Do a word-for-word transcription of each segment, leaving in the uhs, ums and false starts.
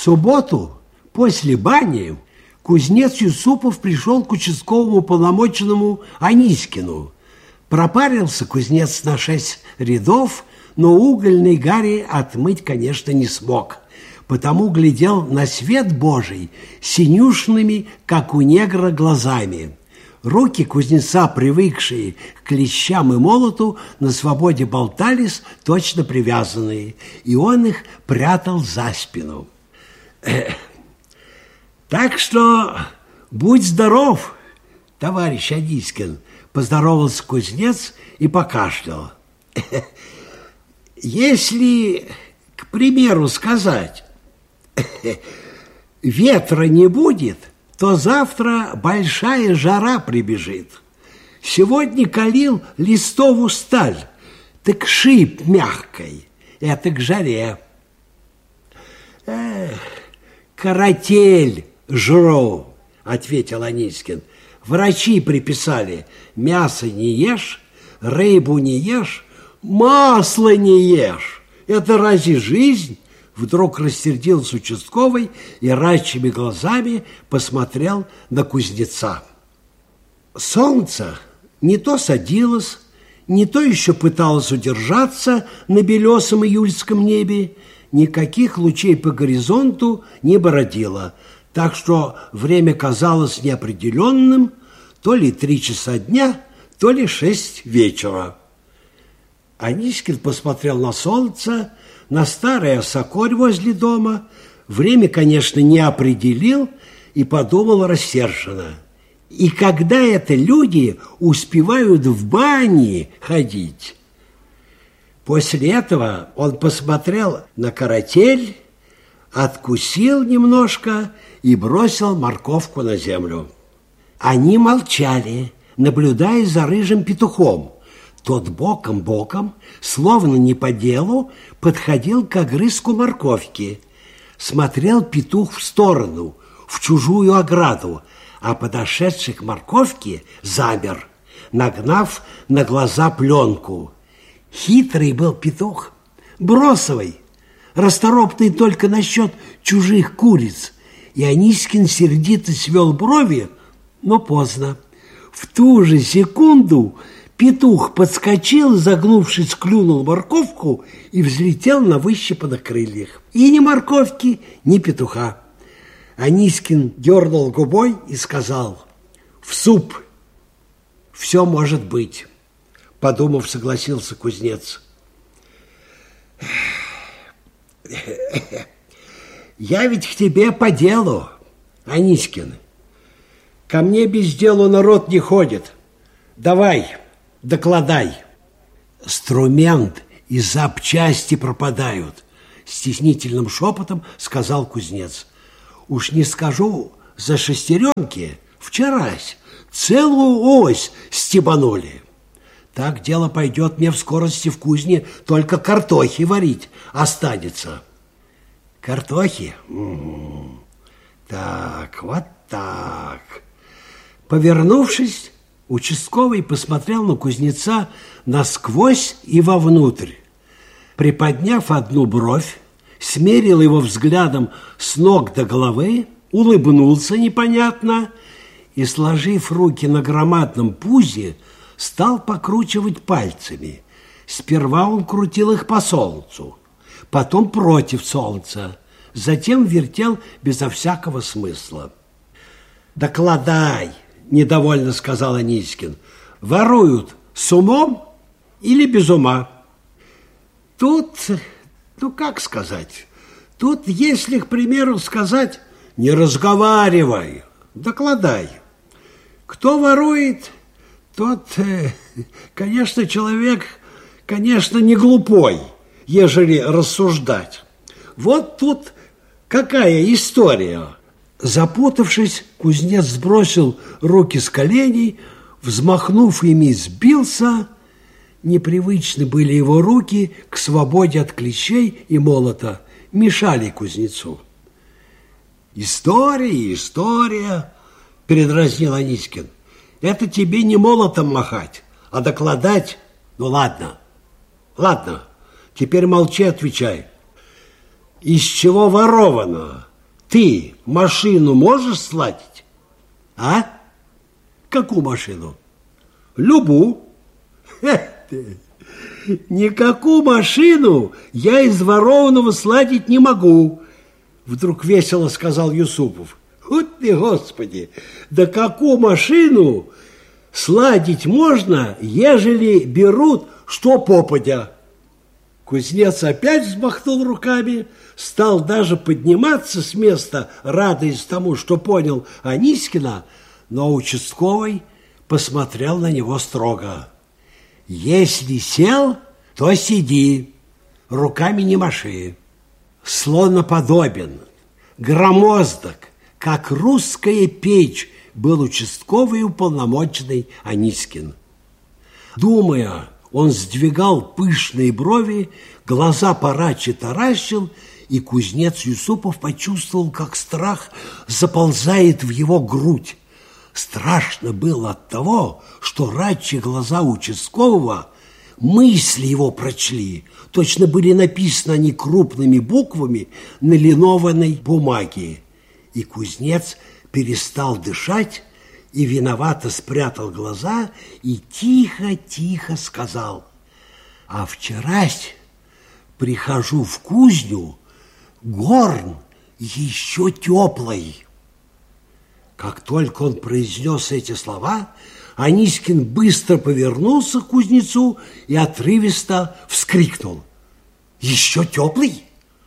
субботу после бани кузнец Юсупов пришел к участковому полномоченному Анискину. Пропарился кузнец на шесть рядов, но угольной гари отмыть, конечно, не смог, потому глядел на свет Божий синюшными, как у негра, глазами. Руки кузнеца, привыкшие к клещам и молоту, на свободе болтались, точно привязанные, и он их прятал за спину. Так что будь здоров, товарищ Анискин, поздоровался кузнец и покашлял. Если, к примеру, сказать, ветра не будет, то завтра большая жара прибежит. Сегодня калил листовую сталь, так шип мягкой, это к жаре. Эх, каратель жру, ответил Анискин. Врачи приписали: мясо не ешь, рыбу не ешь, масло не ешь. Это разве жизнь? Вдруг рассердился участковый и рачьими глазами посмотрел на кузнеца. Солнце не то садилось, не то еще пыталось удержаться на белесом июльском небе, никаких лучей по горизонту не бородило, так что время казалось неопределенным, то ли три часа дня, то ли шесть вечера. Анискин посмотрел на солнце, на старый осокорь возле дома, время, конечно, не определил и подумал рассерженно. И когда это люди успевают в бане ходить? После этого он посмотрел на каратель, откусил немножко и бросил морковку на землю. Они молчали, наблюдая за рыжим петухом. Тот боком-боком, словно не по делу, подходил к огрызку морковки. Смотрел петух в сторону, в чужую ограду, а подошедший к морковке замер, нагнав на глаза пленку. Хитрый был петух, бросовый, расторопный только насчет чужих куриц. И Анискин сердито свел брови, но поздно. В ту же секунду петух подскочил, загнувшись, клюнул морковку и взлетел на выщипанных крыльях. И ни морковки, ни петуха. Анискин дернул губой и сказал: «В суп! Все может быть!» Подумав, согласился кузнец. «Я ведь к тебе по делу, Анискин. Ко мне без дела народ не ходит. Давай, докладай». «Струмент и запчасти пропадают», — стеснительным шепотом сказал кузнец. «Уж не скажу, за шестеренки вчерась целую ось стебанули. Так дело пойдет, мне в скорости в кузне только картохи варить останется». «Картохи? Угу. Так, вот так». Повернувшись, участковый посмотрел на кузнеца насквозь и вовнутрь. Приподняв одну бровь, смерил его взглядом с ног до головы, улыбнулся непонятно и, сложив руки на громадном пузе, стал покручивать пальцами. Сперва он крутил их по солнцу, потом против солнца, затем вертел безо всякого смысла. «Докладай!» – недовольно сказал Анискин. «Воруют с умом или без ума?» «Тут, ну как сказать, тут, если, к примеру, сказать, не разговаривай, докладай. Кто ворует, тот, конечно, человек, конечно, не глупой, ежели рассуждать. Вот тут какая история». Запутавшись, кузнец сбросил руки с коленей, взмахнув ими, сбился. Непривычны были его руки к свободе от клещей и молота, мешали кузнецу. «История, история», — передразнил Анискин. «Это тебе не молотом махать, а докладать. Ну ладно, ладно, теперь молчи, отвечай. Из чего воровано? Ты машину можешь сладить? А? Какую машину? Любу. Никакую машину я из ворованного сладить не могу, вдруг весело сказал Юсупов. Вот ты, Господи, да какую машину сладить можно, ежели берут что попадя? Кузнец опять взмахнул руками, стал даже подниматься с места, радуясь тому, что понял Анискина, но участковый посмотрел на него строго. Если сел, то сиди, руками не маши. Слоноподобен, громоздок, как русская печь, был участковый уполномоченный Анискин. Думая, он сдвигал пышные брови, глаза пораче таращил, и кузнец Юсупов почувствовал, как страх заползает в его грудь. Страшно было от того, что рачьи глаза участкового мысли его прочли. Точно были написаны они крупными буквами на линованной бумаге. И кузнец перестал дышать и виновато спрятал глаза и тихо-тихо сказал: а вчерась прихожу в кузню, горн еще теплый. Как только он произнес эти слова, Анискин быстро повернулся к кузнецу и отрывисто вскрикнул: еще теплый?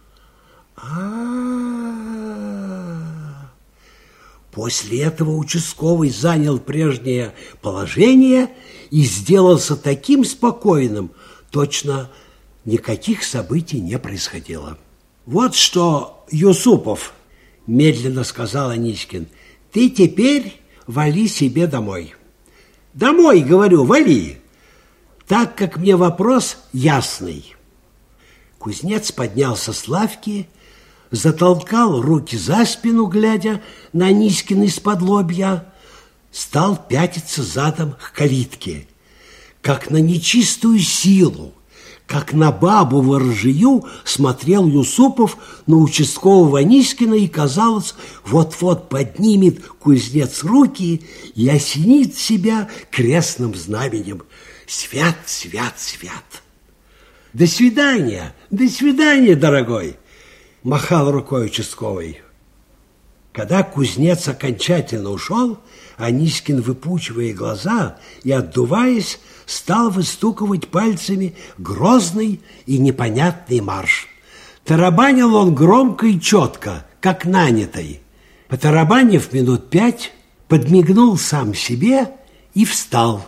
А-а-а! После этого участковый занял прежнее положение и сделался таким спокойным, точно никаких событий не происходило. Вот что, Юсупов, медленно сказал Анискин, ты теперь вали себе домой. Домой, говорю, вали, так как мне вопрос ясный. Кузнец поднялся с лавки, затолкал руки за спину, глядя на Анискина из-под лобья, стал пятиться задом к калитке, как на нечистую силу, как на бабу ворожью смотрел Юсупов на участкового Анискина, и, казалось, вот-вот поднимет кузнец руки и осенит себя крестным знаменем. Свят, свят, свят. До свидания, до свидания, дорогой, махал рукой участковый. Когда кузнец окончательно ушел, Анискин, выпучивая глаза и отдуваясь, стал выстукивать пальцами грозный и непонятный марш. Тарабанил он громко и четко, как нанятый. Потарабанив минут пять, подмигнул сам себе и встал.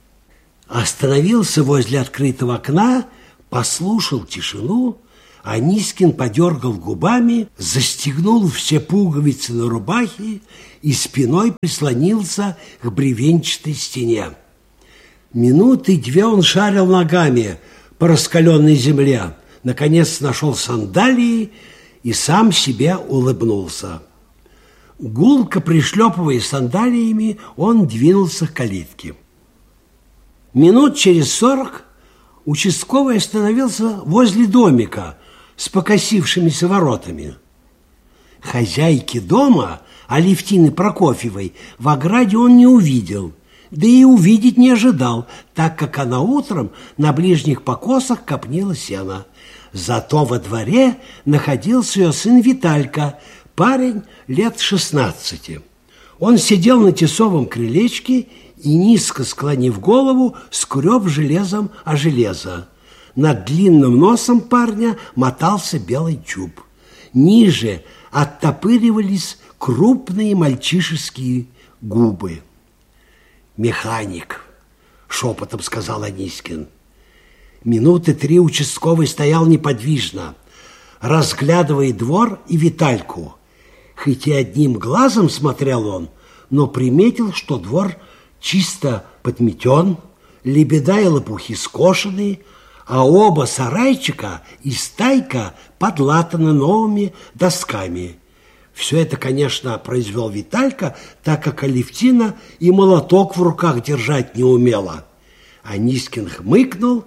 Остановился возле открытого окна, послушал тишину. Анискин подергал губами, застегнул все пуговицы на рубахе и спиной прислонился к бревенчатой стене. Минуты две он шарил ногами по раскаленной земле, наконец нашел сандалии и сам себе улыбнулся. Гулко пришлепывая сандалиями, он двинулся к калитке. Минут через сорок участковый остановился возле домика с покосившимися воротами. Хозяйки дома, Алевтины Прокофьевой, в ограде он не увидел, да и увидеть не ожидал, так как она утром на ближних покосах копнила сено. Зато во дворе находился ее сын Виталька, парень лет шестнадцати. Он сидел на тесовом крылечке и, низко склонив голову, скреб железом о железо. Над длинным носом парня мотался белый чуб. Ниже оттопыривались крупные мальчишеские губы. «Механик», — шепотом сказал Анискин. Минуты три участковый стоял неподвижно, разглядывая двор и Витальку. Хоть и одним глазом смотрел он, но приметил, что двор чисто подметен, лебеда и лопухи скошены, а оба сарайчика и стайка подлатаны новыми досками. Все это, конечно, произвел Виталька, так как Алевтина и молоток в руках держать не умела. Анискин хмыкнул,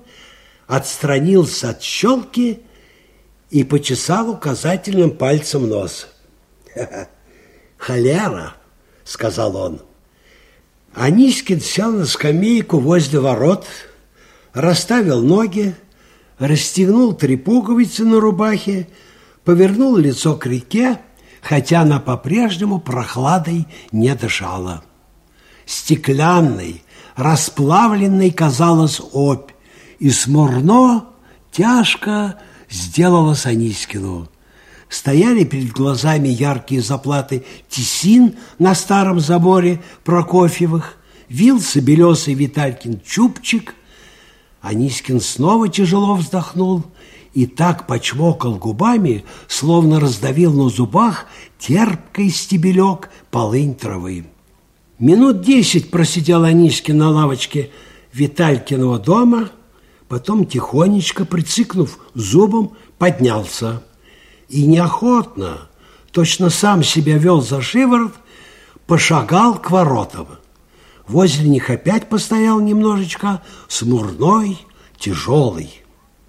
отстранился от щелки и почесал указательным пальцем нос. Холера, сказал он. Анискин сел на скамейку возле ворот, расставил ноги, расстегнул три пуговицы на рубахе, повернул лицо к реке, хотя она по-прежнему прохладой не дышала. Стеклянной, расплавленной казалась опь, и смурно, тяжко сделалось Анискину. Стояли перед глазами яркие заплаты тесин на старом заборе Прокофьевых, вился белесый Виталькин чубчик. Анискин снова тяжело вздохнул и так почмокал губами, словно раздавил на зубах терпкий стебелек полынь травы. Минут десять просидел Анискин на лавочке Виталькиного дома, потом тихонечко, прицикнув зубом, поднялся и неохотно, точно сам себя вел за шиворот, пошагал к воротам. Возле них опять постоял немножечко, смурной, тяжелый.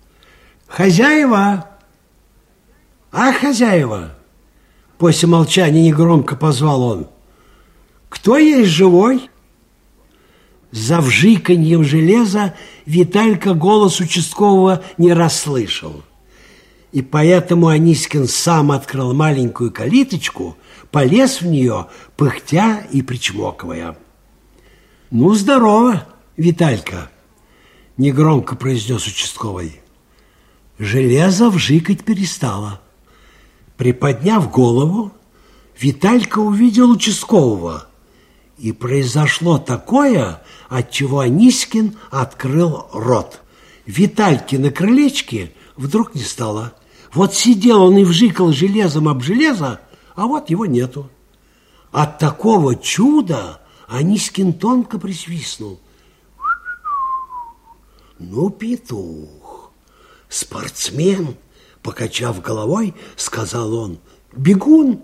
«Хозяева! А, хозяева!» После молчания негромко позвал он. «Кто есть живой?» За вжиканьем железа Виталька голос участкового не расслышал. И поэтому Анискин сам открыл маленькую калиточку, полез в нее, пыхтя и причмокивая. «Ну, здорово, Виталька!» — негромко произнес участковый. Железо вжикать перестало. Приподняв голову, Виталька увидел участкового. И произошло такое, от чего Анискин открыл рот. Витальки на крылечке вдруг не стало. Вот сидел он и вжикал железом об железо, а вот его нету. От такого чуда Анискин тонко присвистнул. «Ну, петух, спортсмен!» — покачав головой, сказал он. «Бегун!»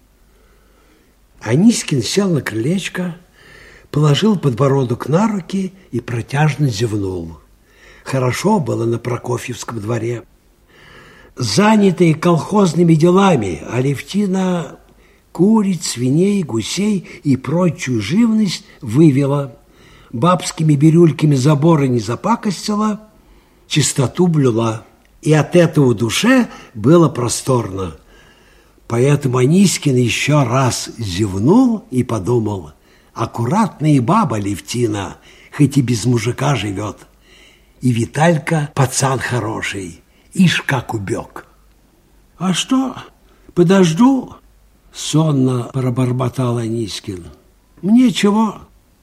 Анискин сел на крылечко, положил подбородок на руки и протяжно зевнул. Хорошо было на Прокофьевском дворе. Занятые колхозными делами, Алевтина куриц, свиней, гусей и прочую живность вывела, бабскими бирюльками заборы не запакостила, чистоту блюла. И от этого душе было просторно. Поэтому Анискин еще раз зевнул и подумал: аккуратная баба Алевтина, хоть и без мужика живет. И Виталька пацан хороший, ишь как убег. «А что, подожду?» — сонно пробормотал Анискин. «Мне чего?»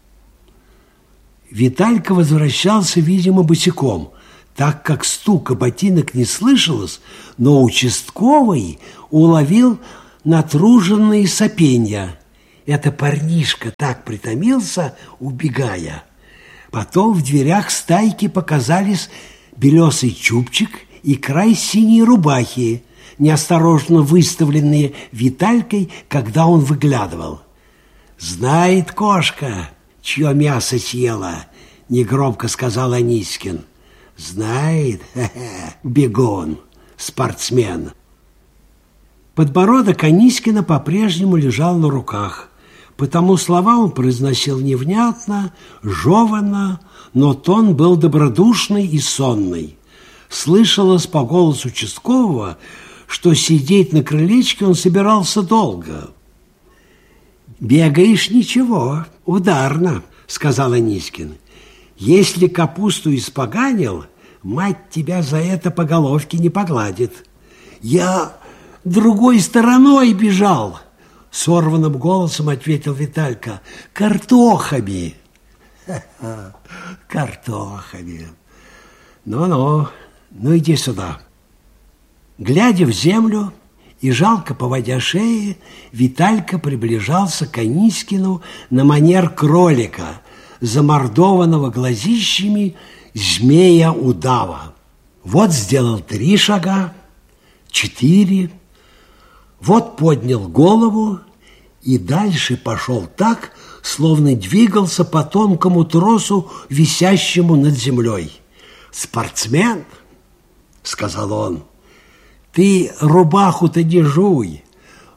Виталька возвращался, видимо, босиком, так как стука ботинок не слышалось, но участковый уловил натруженные сопенья. Это парнишка так притомился, убегая. Потом в дверях стайки показались белесый чубчик и край синей рубахи, неосторожно выставленные Виталькой, когда он выглядывал. «Знает кошка, чье мясо съела», — негромко сказал Анискин. «Знает, ха-ха, бегун, спортсмен». Подбородок Анискина по-прежнему лежал на руках, потому слова он произносил невнятно, жеванно, но тон был добродушный и сонный. Слышалось по голосу участкового, что сидеть на крылечке он собирался долго. «Бегаешь ничего, ударно», — сказал Анискин. «Если капусту испоганил, мать тебя за это по головке не погладит». «Я другой стороной бежал», — сорванным голосом ответил Виталька. «Картохами». «Ха-ха, картохами. Ну-ну, ну иди сюда». Глядя в землю и жалко поводя шеи, Виталька приближался к Анискину на манер кролика, замордованного глазищами змея-удава. Вот сделал три шага, четыре, вот поднял голову и дальше пошел так, словно двигался по тонкому тросу, висящему над землей. «Спортсмен», — сказал он, — «ты рубаху-то не жуй,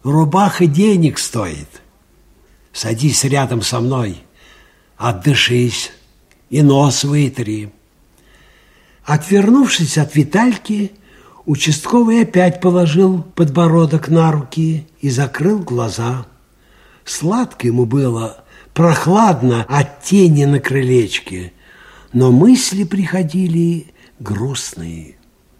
рубаха денег стоит. Садись рядом со мной, отдышись и нос вытри. Отвернувшись от Витальки, участковый опять положил подбородок на руки и закрыл глаза. Сладко ему было, прохладно от тени на крылечке, но мысли приходили грустные.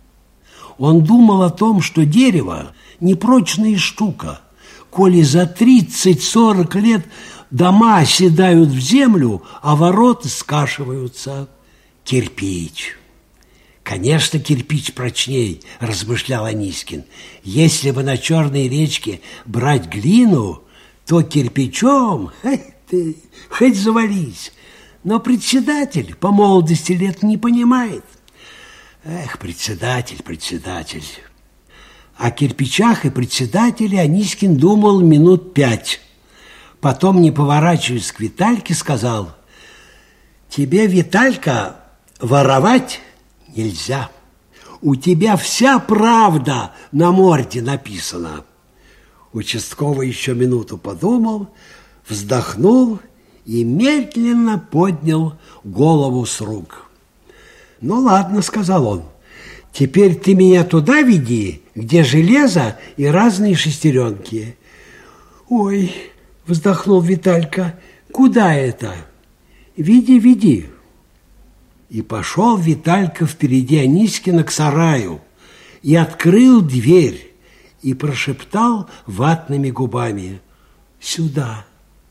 Он думал о том, что дерево – непрочная штука. Коли за тридцать-сорок лет дома оседают в землю, а ворота скашиваются. Кирпич. Конечно, кирпич прочней, размышлял Анискин. Если бы на Черной речке брать глину, то кирпичом, ты, хоть завались. Но председатель по молодости лет не понимает. Эх, председатель, председатель. О кирпичах и председателе Анискин думал минут пять. Потом, не поворачиваясь к Витальке, сказал: тебе, Виталька, воровать нельзя. У тебя вся правда на морде написана. Участковый еще минуту подумал, вздохнул и медленно поднял голову с рук. «Ну ладно», — сказал он, — «теперь ты меня туда веди, где железо и разные шестеренки». «Ой», — вздохнул Виталька, — «куда это?» «Веди, веди». И пошел Виталька впереди Анискина к сараю и открыл дверь и прошептал ватными губами: «Сюда».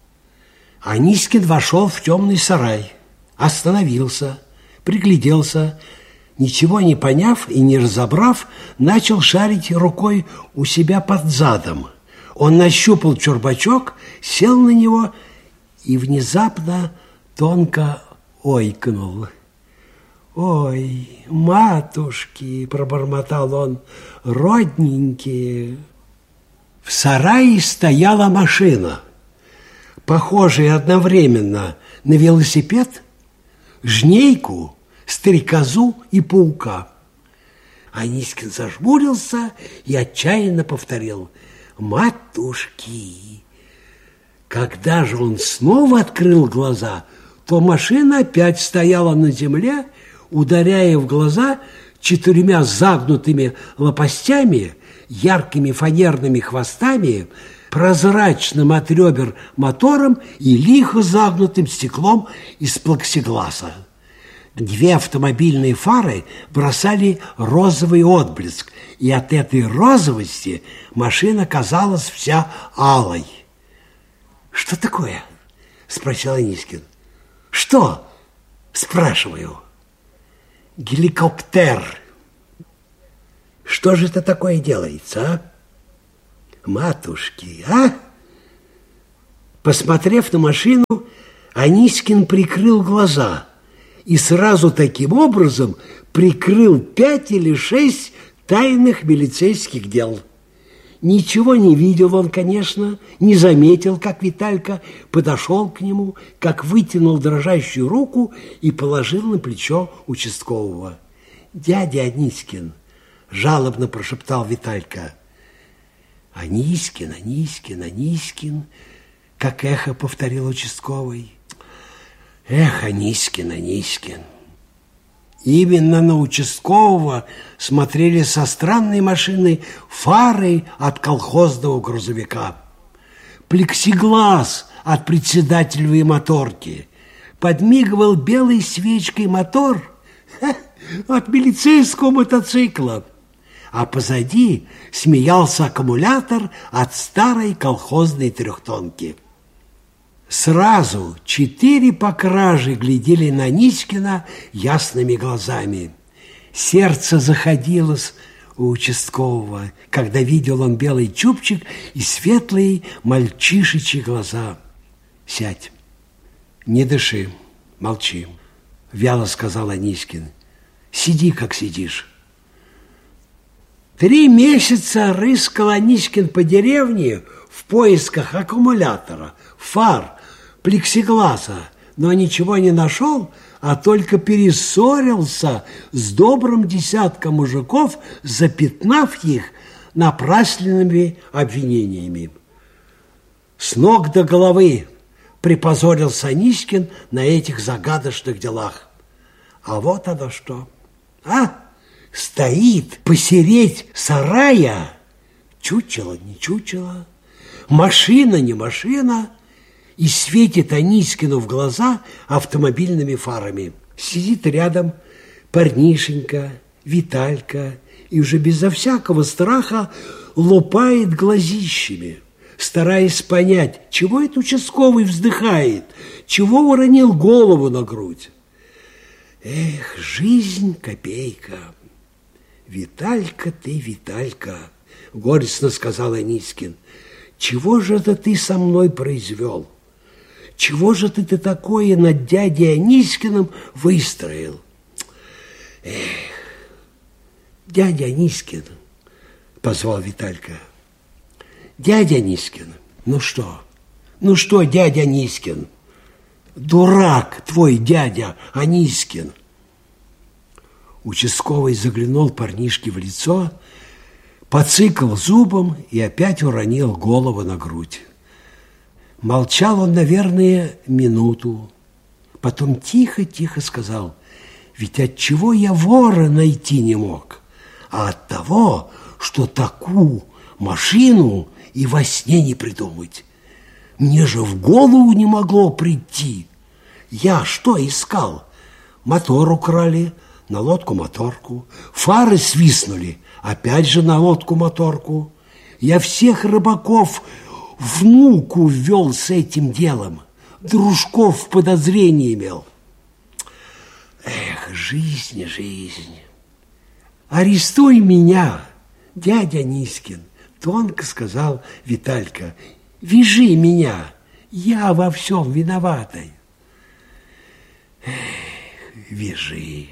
Анискин вошел в темный сарай, остановился, пригляделся, ничего не поняв и не разобрав, начал шарить рукой у себя под задом. Он нащупал чурбачок, сел на него и внезапно тонко ойкнул. «Ой, матушки!» – пробормотал он, – «родненькие!» В сарае стояла машина, похожая одновременно на велосипед, жнейку, стрекозу и паука. Анискин зажмурился и отчаянно повторил: «Матушки!» Когда же он снова открыл глаза, то машина опять стояла на земле, ударяя в глаза четырьмя загнутыми лопастями, яркими фанерными хвостами, прозрачным от ребер мотором и лихо загнутым стеклом из плексигласа. Две автомобильные фары бросали розовый отблеск, и от этой розовости машина казалась вся алой. «Что такое?» – спросил Анискин. «Что?» – спрашиваю. «Геликоптер». «Что же это такое делается, а? Матушки, а?» Посмотрев на машину, Анискин прикрыл глаза и сразу таким образом прикрыл пять или шесть тайных милицейских дел. Ничего не видел он, конечно, не заметил, как Виталька подошел к нему, как вытянул дрожащую руку и положил на плечо участкового. «Дядя Анискин», – жалобно прошептал Виталька. «Анискин, Анискин, Анискин», – как эхо повторил участковый. «Эх, Анискин, Анискин». Именно на участкового смотрели со странной машиной фары от колхозного грузовика. Плексиглаз от председателевой моторки. Подмигивал белой свечкой мотор ха, от милицейского мотоцикла. А позади смеялся аккумулятор от старой колхозной трехтонки. Сразу четыре покражи глядели на Анискина ясными глазами. Сердце заходилось у участкового, когда видел он белый чубчик и светлые мальчишечьи глаза. «Сядь, не дыши, молчи», — вяло сказал Анискин. «Сиди, как сидишь». Три месяца рыскал Анискин по деревне в поисках аккумулятора, фар, плексигласа, но ничего не нашел, а только перессорился с добрым десятком мужиков, запятнав их напрасленными обвинениями. С ног до головы припозорился Анискин на этих загадочных делах. А вот оно что. А? Стоит посередь сарая, чучело не чучело, машина не машина, и светит Анискину в глаза автомобильными фарами. Сидит рядом парнишенька, Виталька, и уже безо всякого страха лупает глазищами, стараясь понять, чего этот участковый вздыхает, чего уронил голову на грудь. Эх, жизнь копейка. Виталька ты, Виталька, горестно сказал Анискин, чего же это ты со мной произвел? Чего же ты, ты такое над дядей Анискиным выстроил? Эх, дядя Анискин, позвал Виталька. Дядя Анискин, ну что? Ну что, дядя Анискин? Дурак твой дядя Анискин. Участковый заглянул парнишке в лицо, поцикал зубом и опять уронил голову на грудь. Молчал он, наверное, минуту. Потом тихо-тихо сказал, ведь от чего я вора найти не мог? А от того, что такую машину и во сне не придумать. Мне же в голову не могло прийти. Я что искал? Мотор украли, на лодку-моторку. Фары свистнули, опять же на лодку-моторку. Я всех рыбаков в муку ввел с этим делом. Дружков в подозрении имел. Эх, жизнь, жизнь. Арестуй меня, дядя Анискин, тонко сказал Виталька. Вяжи меня, я во всем виноватый. Эх, вяжи.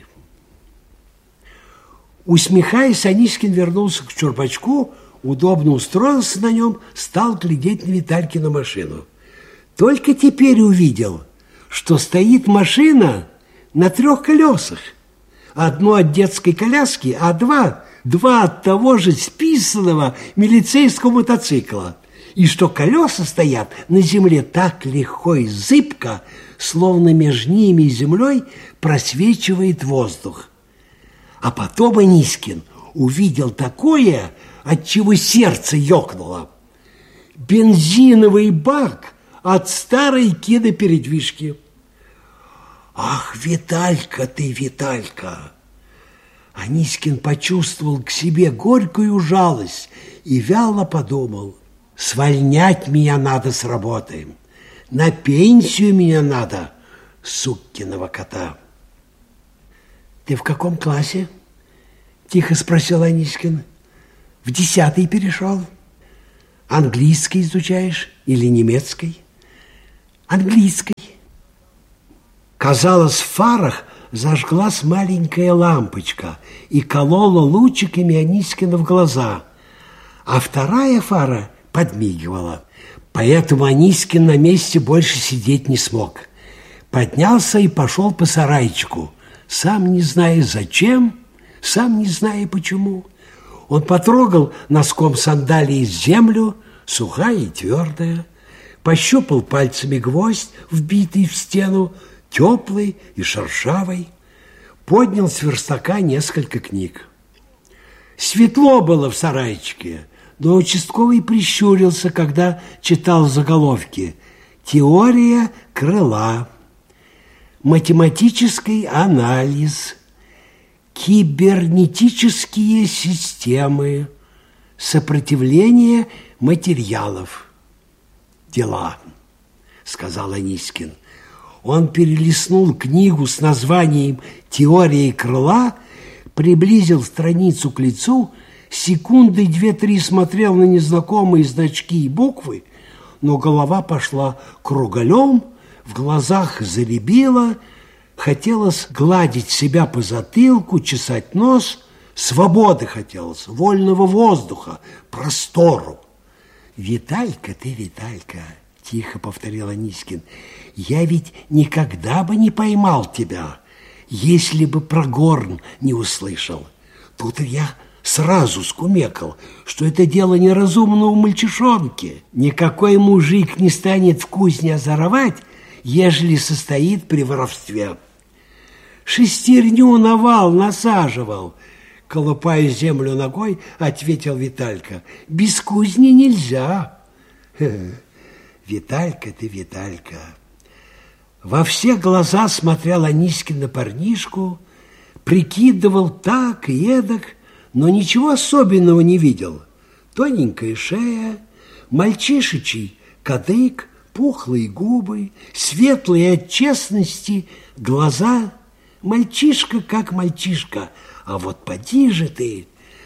Усмехаясь, Анискин вернулся к чурбачку, удобно устроился на нем, стал глядеть на Виталькину машину. Только теперь увидел, что стоит машина на трех колесах. Одно от детской коляски, а два, два от того же списанного милицейского мотоцикла. И что колеса стоят на земле так легко и зыбко, словно между ними и землей просвечивает воздух. А потом Анискин увидел такое, от чего сердце ёкнуло. Бензиновый бак от старой кинопередвижки. Ах, Виталька ты, Виталька! Анискин почувствовал к себе горькую жалость и вяло подумал, свольнять меня надо с работы, на пенсию меня надо, суккиного кота. Ты в каком классе? Тихо спросил Анискин. В десятый перешел. Английский изучаешь или немецкий? Английский. Казалось, в фарах зажглась маленькая лампочка и колола лучиками Анискина в глаза, а вторая фара подмигивала. Поэтому Анискин на месте больше сидеть не смог. Поднялся и пошел по сарайчику, сам не зная зачем, сам не зная почему. Он потрогал носком сандалии землю, сухая и твердая, пощупал пальцами гвоздь, вбитый в стену, теплый и шершавый, поднял с верстака несколько книг. Светло было в сарайчике, но участковый прищурился, когда читал заголовки «Теория крыла», «Математический анализ», «Кибернетические системы», «Сопротивление материалов». «Дела», — сказал Анискин. Он перелистнул книгу с названием «Теория крыла», приблизил страницу к лицу, секунды две-три смотрел на незнакомые значки и буквы, но голова пошла круголем, в глазах заребила, хотелось гладить себя по затылку, чесать нос, свободы хотелось, вольного воздуха, простору. «Виталька ты, Виталька», — тихо повторил Анискин, — «я ведь никогда бы не поймал тебя, если бы про горн не услышал. Тут я сразу скумекал, что это дело неразумного мальчишонки. Никакой мужик не станет в кузне озоровать, ежели состоит при воровстве. Шестерню на вал насаживал, колупая землю ногой, ответил Виталька. Без кузни нельзя. Виталька ты, Виталька. Во все глаза смотрел Анискин на парнишку, прикидывал так и эдак, но ничего особенного не видел. Тоненькая шея, мальчишечий кадык, пухлые губы, светлые от честности глаза. Мальчишка как мальчишка, а вот поди же ты.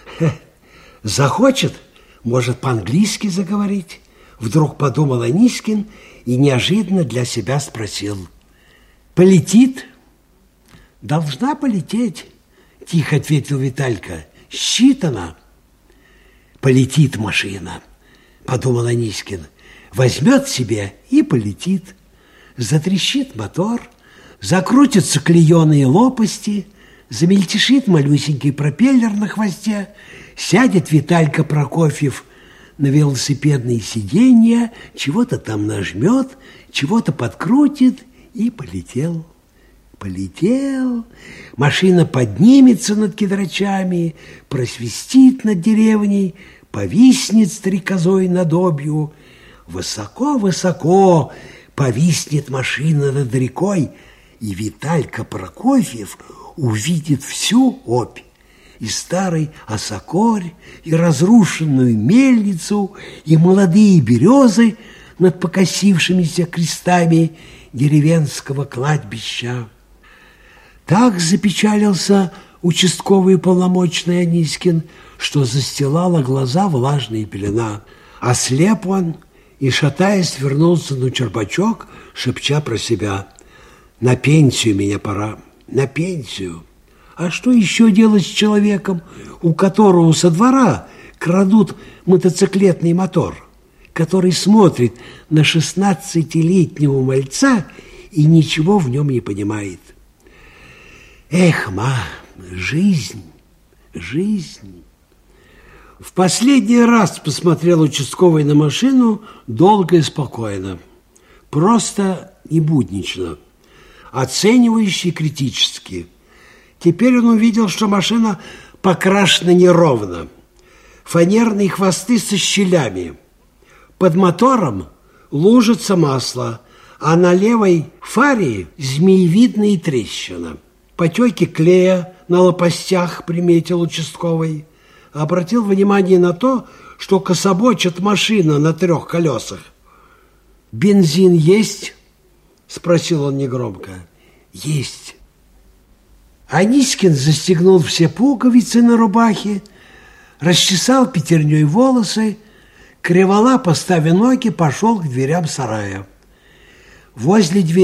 Захочет, может по-английски заговорить. Вдруг подумал Анискин и неожиданно для себя спросил. Полетит? Должна полететь, тихо ответил Виталька. Считано. Полетит машина, подумал Анискин. Возьмет себе и полетит. Затрещит мотор, закрутятся клееные лопасти, замельтешит малюсенький пропеллер на хвосте, сядет Виталька Прокофьев на велосипедные сиденья, чего-то там нажмет, чего-то подкрутит и полетел. Полетел, машина поднимется над кедрачами, просвистит над деревней, повиснет стрекозой над обью. Высоко-высоко повиснет машина над рекой, и Виталька Прокофьев увидит всю обь. И старый осокорь, и разрушенную мельницу, и молодые березы над покосившимися крестами деревенского кладбища. Так запечалился участковый полномочный Анискин, что застилала глаза влажная пелена. Ослеп он и, шатаясь, вернулся на черпачок, шепча про себя: «На пенсию меня пора, на пенсию». А что еще делать с человеком, у которого со двора крадут мотоциклетный мотор, который смотрит на шестнадцатилетнего мальца и ничего в нем не понимает? Эх, ма, жизнь, жизнь. В последний раз посмотрел участковый на машину долго и спокойно, просто и буднично, оценивающе и критически. Теперь он увидел, что машина покрашена неровно. Фанерные хвосты со щелями. Под мотором лужица масла, а на левой фаре змеевидная трещина. Потеки клея на лопастях приметил участковый. Обратил внимание на то, что кособочит машина на трех колесах. «Бензин есть?» – спросил он негромко. «Есть». Анискин застегнул все пуговицы на рубахе, расчесал пятерней волосы, кривола, поставив ноги, пошел к дверям сарая. Возле двери